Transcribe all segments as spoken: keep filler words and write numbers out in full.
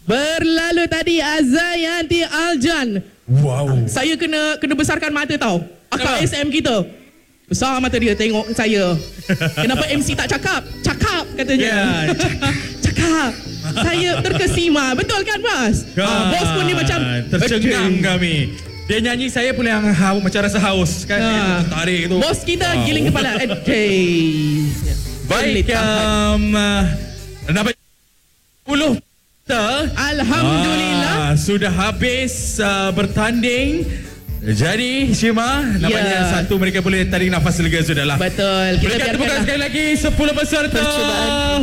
Berlalu tadi Azayanti Aljan. Wow. Saya kena kena besarkan mata tau. Akak Kenapa? S M kita. Besar mata dia tengok saya. Kenapa M C tak cakap? Cakap katanya. Ya, Cakap. Saya terkesima. Betul kan, Mas? Ah, bos pun dia macam tercengang kami. Dia nyanyi, saya pun yang haus, macam rasa haus kan. Ah. Dia tarik tu. Bos kita Wow. giling kepala. Okay. Baik, um, uh, dapat sepuluh kita. Alhamdulillah. Ah, sudah habis uh, bertanding. Jadi Syima, nampaknya Ya. satu mereka boleh tarik nafas lega sudahlah. Betul. Kita Berikan tepukan biarkanlah. sekali lagi sepuluh peserta. Percubaan.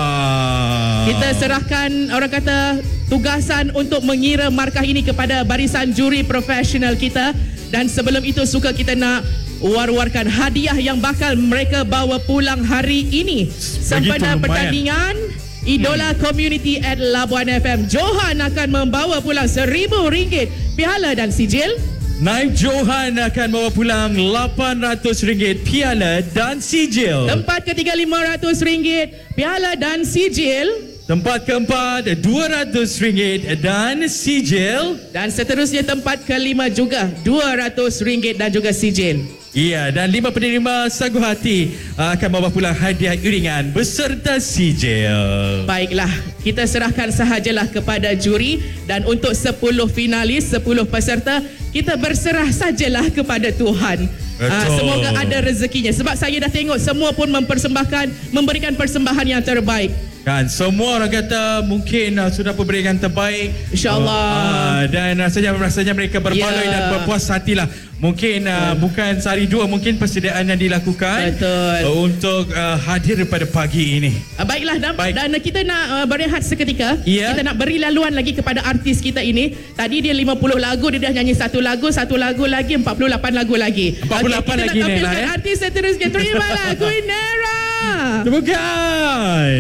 Wow. Kita serahkan orang kata tugasan untuk mengira markah ini kepada barisan juri profesional kita, dan sebelum itu suka kita nak war-warkan hadiah yang bakal mereka bawa pulang hari ini. Sempena lumayan. pertandingan Idola hmm. Community at Labuan F M, Johan akan membawa pulang seribu ringgit piala dan sijil. Naib Johan akan bawa pulang lapan ratus ringgit piala dan sijil. Tempat ketiga lima ratus ringgit piala dan sijil. Tempat keempat dua ratus ringgit dan sijil. Dan seterusnya tempat kelima juga dua ratus ringgit dan juga sijil. Iya, dan lima penerima sagu hati akan bawa pulang hadiah iringan beserta sijil. Baiklah, kita serahkan sahajalah kepada juri, dan untuk sepuluh finalis, sepuluh peserta, kita berserah sajalah kepada Tuhan. Ah, semoga ada rezekinya, sebab saya dah tengok semua pun mempersembahkan, memberikan persembahan yang terbaik. Kan semua orang kata mungkin uh, sudah pemberian terbaik, InsyaAllah. uh, dan rasanya rasanya mereka berbaloi Ya. dan berpuas hatilah. Mungkin uh, bukan sehari dua, mungkin persediaan yang dilakukan Betul. uh, untuk uh, hadir pada pagi ini. Ah, baiklah, dan, Baik. dan kita nak uh, berehat seketika. Ya. Kita nak beri laluan lagi kepada artis kita ini. Tadi dia lima puluh lagu, dia dah nyanyi satu lagu, satu lagu lagi, empat puluh lapan lagu lagi. empat puluh lapan Okey, kita lagi, nak Nela, tampilkan ya? artis seterusnya. Terimalah Queen Nera. Tepukan.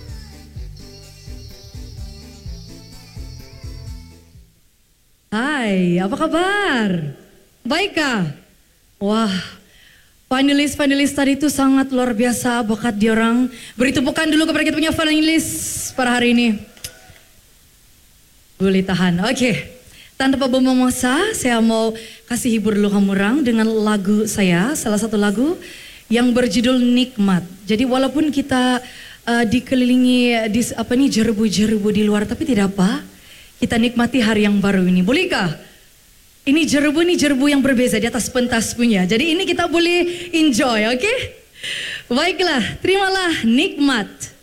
Hai, apa kabar? Baikkah? Wah, panelis-panelis tadi itu sangat luar biasa bakat diorang. Beri tepukan dulu kepada kita punya panelis pada hari ini. Boleh tahan. Oke, tanpa berbuang masa, saya mau kasih hibur dulu kamu orang dengan lagu saya, salah satu lagu yang berjudul Nikmat. Jadi walaupun kita uh, dikelilingi di apa nih jerubu-jerubu di luar, tapi tidak apa. Kita nikmati hari yang baru ini. Bolehkah? Ini jerubu, ini jerubu yang berbeza di atas pentas punya. Jadi ini kita boleh enjoy, oke? Okay? Baiklah, terimalah Nikmat.